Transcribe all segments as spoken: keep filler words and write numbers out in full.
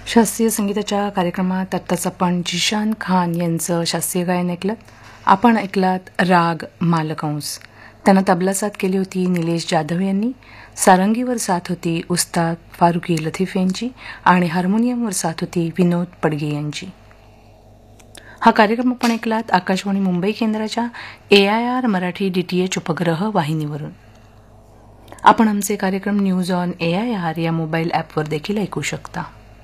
शास्त्रीय संगीताच्या कार्यक्रमात आत्ताच आपण जिशान खान यांचं शास्त्रीय गायन ऐकलं. आपण ऐकलात राग मालकंस. त्यांना तबला साथ केली होती निलेश जाधव यांनी. सारंगीवर साथ होती उस्ताद फारुकी लतीफ यांची आणि हार्मोनियमवर साथ होती विनोद पडगे यांची. हा कार्यक्रम आपण ऐकलात आकाशवाणी मुंबई केंद्राच्या ए I R Marathi D T H उपग्रह वाहिनीवरून. आपण आमचे कार्यक्रम news on A I R या मोबाईल ॲपवर देखील ऐकू शकता.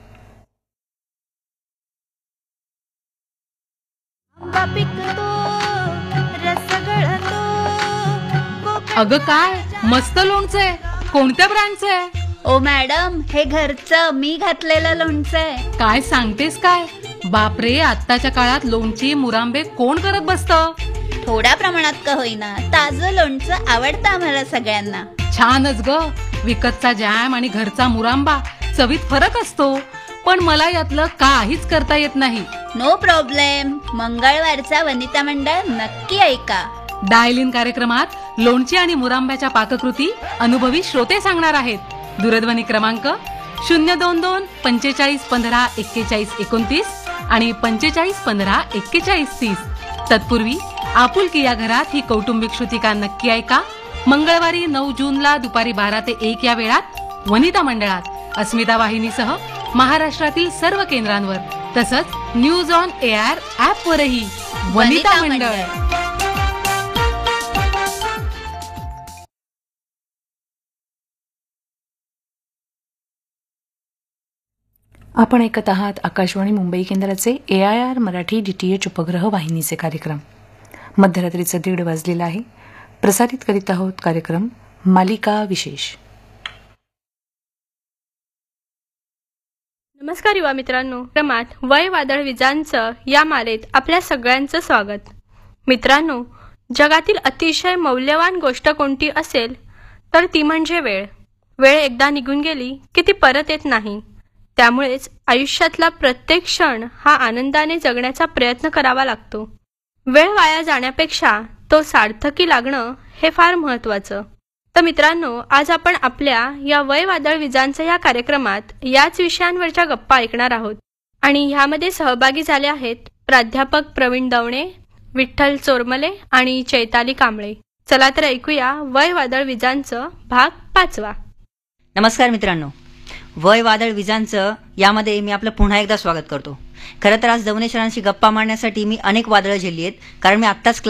अगं काय मस्त लोणचं आहे. कोणत्या ब्रँडचं आहे? ओ मॅडम, हे घरचं मी घातलेलं लोणचं आहे. काय सांगतेस काय? बापरे, आत्ताच्या काळात लोणची मुरांबे कोण करत बसतं? थोड्या प्रमाणात का होईना ताजं लोणचं आवडतं आम्हाला सगळ्यांना. छानच ग. विकतचा जॅम आणि घरचा मुरांबा चवीत फरक असतो, पण मला यातलं काहीच करता येत नाही. No problem. मंगळवारचा वनिता मंडळ नक्की ऐका. डायल इन कार्यक्रमात लोणची आणि मुरांब्याच्या पाककृती अनुभवी श्रोते सांगणार आहेत. दूरध्वनी क्रमांक शून्य दोन दोन पंचेचाळीस पंधरा एक्केचाळीस एकोणतीस आणि पंचेचाळीस पंधरा एक्केचाळीस तीस. तत्पूर्वी आपुलकी या घरात ही कौटुंबिक श्रुतिका नक्की ऐका. मंगळवारी नऊ जूनला दुपारी बारा ते एक या वेळात वनिता मंडळात अस्मिता वाहिनीसह महाराष्ट्रातील सर्व केंद्रांवर, तसंच news on A R app वरही वनिता मंडळ. आपण ऐकत आहात आकाशवाणी मुंबई केंद्राचे ए I R Marathi D T H उपग्रह वाहिनीचे कार्यक्रम. मध्यरात्रीचं दीड वाजलेलं आहे. प्रसारित करीत आहोत कार्यक्रम मालिका विशेष. नमस्कार युवा मित्रांनो, क्रमात वय वादळ विजांचं या मालेत आपल्या सगळ्यांचं स्वागत. मित्रांनो, जगातील अतिशय मौल्यवान गोष्ट कोणती असेल तर ती म्हणजे वेळ. वेळ एकदा निघून गेली की ती परत येत नाही. त्यामुळेच आयुष्यातला प्रत्येक क्षण हा आनंदाने जगण्याचा प्रयत्न करावा लागतो. वेळ वाया जाण्यापेक्षा तो सार्थकी लागणं हे फार महत्त्वाचं. तर मित्रांनो, आज आपण आपल्या या वय वादळ विजांचं या कार्यक्रमात याच विषयांवरच्या गप्पा ऐकणार आहोत. आणि ह्यामध्ये सहभागी झाले आहेत प्राध्यापक प्रवीण दवणे, विठ्ठल चोरमले आणि चैताली कांबळे. चला तर ऐकूया वय वादळ विजांचं भाग पाचवा. नमस्कार मित्रांनो, वय वादळ विजांचं यामध्ये मी आपलं पुन्हा एकदा स्वागत करतो. खरं तर आज दवणे सरांशी गप्पा मारण्यासाठी मी अनेक वादळं झेलली आहेत, कारण मी आत्ताच